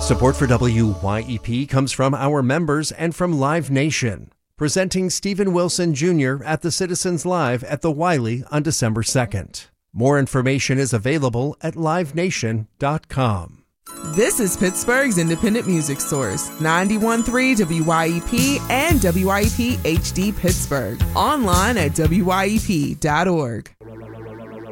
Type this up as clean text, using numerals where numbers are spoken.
Support for WYEP comes from our members and from Live Nation, presenting Stephen Wilson Jr. at the Citizens Live at the Wiley on December 2nd. More information is available at livenation.com. This is Pittsburgh's independent music source, 91.3 WYEP and WYEP HD Pittsburgh. Online at WYEP.org.